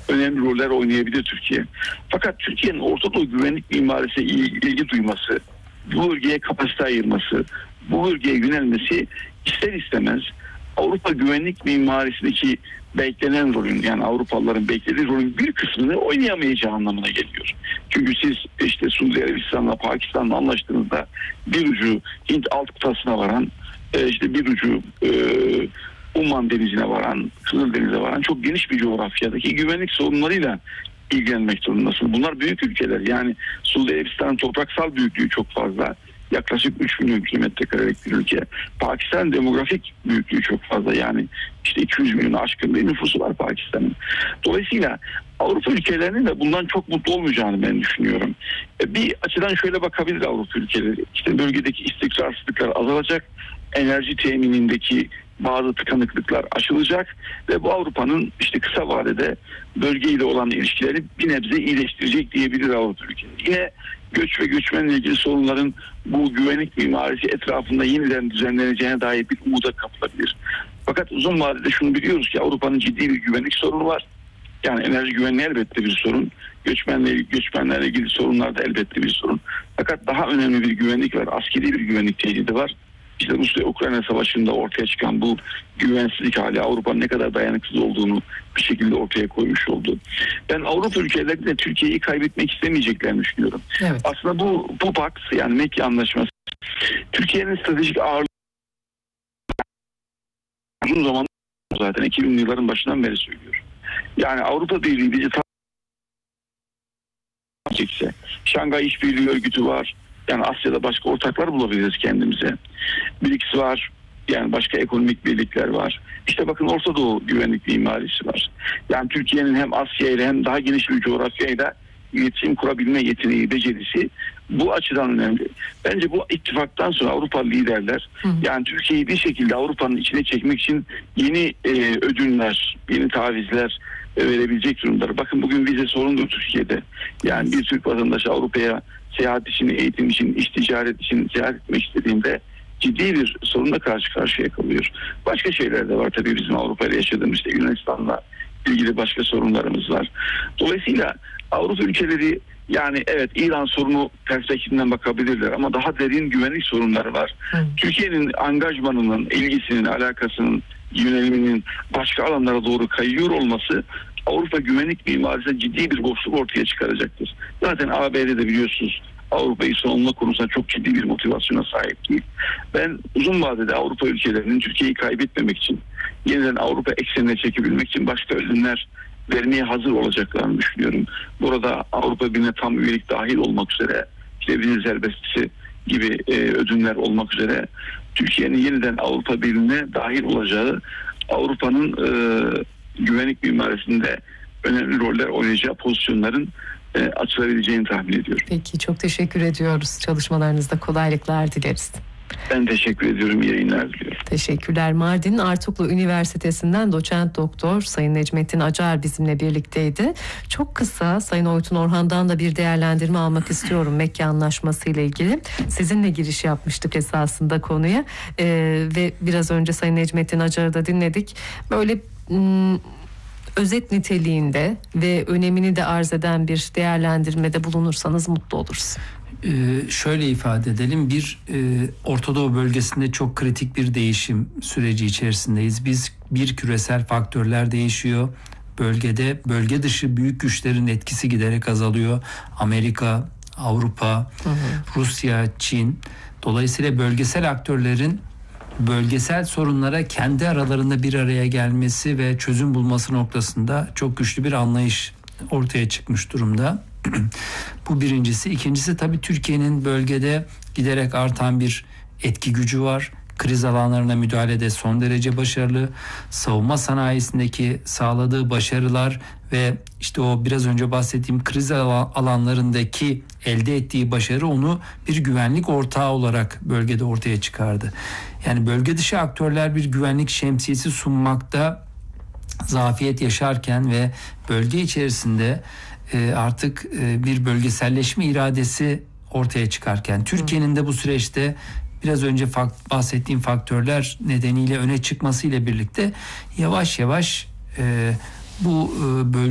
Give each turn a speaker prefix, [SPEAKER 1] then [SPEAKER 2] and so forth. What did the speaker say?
[SPEAKER 1] önemli roller oynayabilir Türkiye. Fakat Türkiye'nin Orta Doğu güvenlik mimarisine ilgi duyması, bu bölgeye kapasite ayırması, bu bölgeye yönelmesi ister istemez Avrupa güvenlik mimarisindeki beklenen rolün, yani Avrupalıların beklediği rolün bir kısmını oynayamayacağı anlamına geliyor. Çünkü siz işte Suudi Arabistan'la Pakistan'la anlaştığınızda bir ucu Hint alt kıtasına varan, işte bir ucu Umman Denizi'ne varan, Kızıldeniz'e varan çok geniş bir coğrafyadaki güvenlik sorunlarıyla ilgilenmek zorundasın. Bunlar büyük ülkeler. Yani Suudi Arabistan'ın topraksal büyüklüğü çok fazla. Yaklaşık 3 milyon kilometre karelik bir ülke. Pakistan'ın demografik büyüklüğü çok fazla. Yani işte 200 milyonu aşkın bir nüfusu var Pakistan'ın. Dolayısıyla Avrupa ülkelerinin de bundan çok mutlu olmayacağını ben düşünüyorum. Bir açıdan şöyle bakabilir Avrupa ülkeleri. İşte bölgedeki istikrarsızlıklar azalacak. Enerji teminindeki bazı tıkanıklıklar aşılacak ve bu Avrupa'nın işte kısa vadede bölgeyle olan ilişkileri bir nebze iyileştirecek diyebilir Avrupa ülkeleri. Yine göç ve göçmenle ilgili sorunların bu güvenlik mimarisi etrafında yeniden düzenleneceğine dair bir umuda kapılabilir. Fakat uzun vadede şunu biliyoruz ki Avrupa'nın ciddi bir güvenlik sorunu var. Yani enerji güvenliği elbette bir sorun. Göçmenlerle ilgili sorunlar da elbette bir sorun. Fakat daha önemli bir güvenlik var. Askeri bir güvenlik tehdidi var. İşte Rusya-Ukrayna savaşında ortaya çıkan bu güvensizlik hali Avrupa'nın ne kadar dayanıksız olduğunu bir şekilde ortaya koymuş oldu. Ben Avrupa ülkelerinde Türkiye'yi kaybetmek istemeyeceklerini düşünüyorum. Evet. Aslında bu pakt, yani Mekke Anlaşması, Türkiye'nin stratejik ağırlığı uzun zaman zaten 2000'li yılların başından beri söylüyor. Yani Avrupa Birliği bizi Şangay İşbirliği Örgütü var. Yani Asya'da başka ortaklar bulabiliriz kendimize. BRICS var. Yani başka ekonomik birlikler var. İşte bakın Orta Doğu güvenlik mimarisi var. Yani Türkiye'nin hem Asya ile hem daha geniş bir coğrafyayla iletişim kurabilme yeteneği, becerisi bu açıdan önemli. Bence bu ittifaktan sonra Avrupalı liderler yani Türkiye'yi bir şekilde Avrupa'nın içine çekmek için yeni ödünler, yeni tavizler verebilecek durumdalar. Bakın bugün vize sorundur Türkiye'de. Yani bir Türk vatandaşı Avrupa'ya seyahat için, eğitim için, iş ticaret için seyahat etmek istediğinde ciddi bir sorunla karşı karşıya kalıyor. Başka şeyler de var tabii bizim Avrupa ile yaşadığımız, işte Yunanistan'la ilgili başka sorunlarımız var. Dolayısıyla Avrupa ülkeleri yani evet İran sorunu perspektifinden bakabilirler ama daha derin güvenlik sorunları var. Türkiye'nin angajmanının, ilgisinin, alakasının, yöneliminin başka alanlara doğru kayıyor olması Avrupa güvenlik mimarisinde ciddi bir boşluk ortaya çıkaracaktır. Zaten ABD'de biliyorsunuz Avrupa'yı savunma konusunda çok ciddi bir motivasyona sahip değil. Ben uzun vadede Avrupa ülkelerinin Türkiye'yi kaybetmemek için, yeniden Avrupa eksenine çekebilmek için başka ödünler vermeye hazır olacaklarını düşünüyorum. Burada Avrupa Birliği'ne tam üyelik dahil olmak üzere, işte vize serbestisi gibi ödünler olmak üzere Türkiye'nin yeniden Avrupa Birliği'ne dahil olacağı, Avrupa'nın güvenlik mimarisinde önemli roller oynayacağı pozisyonların açılabileceğini tahmin ediyorum.
[SPEAKER 2] Peki, çok teşekkür ediyoruz. Çalışmalarınızda kolaylıklar dileriz.
[SPEAKER 1] Ben teşekkür ediyorum. İyi yayınlar diliyorum.
[SPEAKER 2] Teşekkürler. Mardin Artuklu Üniversitesi'nden doçent doktor Sayın Necmettin Acar bizimle birlikteydi. Çok kısa Sayın Oytun Orhan'dan da bir değerlendirme almak istiyorum Mekke Anlaşması ile ilgili. Sizinle giriş yapmıştık esasında konuya ve biraz önce Sayın Necmettin Acar'ı da dinledik. Böyle özet niteliğinde ve önemini de arz eden bir değerlendirmede bulunursanız mutlu oluruz.
[SPEAKER 3] Şöyle ifade edelim, Orta Doğu bölgesinde çok kritik bir değişim süreci içerisindeyiz. Bir küresel faktörler değişiyor. Bölge dışı büyük güçlerin etkisi giderek azalıyor. Amerika, Avrupa, Rusya, Çin. Dolayısıyla bölgesel aktörlerin bölgesel sorunlara kendi aralarında bir araya gelmesi ve çözüm bulması noktasında çok güçlü bir anlayış ortaya çıkmış durumda. Bu birincisi. İkincisi tabii Türkiye'nin bölgede giderek artan bir etki gücü var. Kriz alanlarına müdahalede son derece başarılı. Savunma sanayisindeki sağladığı başarılar ve işte o biraz önce bahsettiğim kriz alanlarındaki elde ettiği başarı onu bir güvenlik ortağı olarak bölgede ortaya çıkardı. Yani bölge dışı aktörler bir güvenlik şemsiyesi sunmakta zafiyet yaşarken ve bölge içerisinde artık bir bölgeselleşme iradesi ortaya çıkarken Türkiye'nin de bu süreçte biraz önce bahsettiğim faktörler nedeniyle öne çıkmasıyla birlikte yavaş yavaş bu bölge